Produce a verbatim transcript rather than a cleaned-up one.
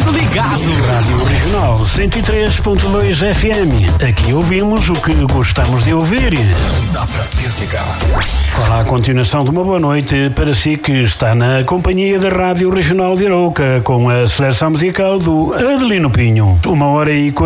ligado. Rádio Regional cento e três ponto dois F M. Aqui ouvimos o que gostamos de ouvir. Dá para desligar. Olá, a continuação de uma boa noite para si que está na companhia da Rádio Regional de Arouca com a seleção musical do Adelino Pinho. Uma hora e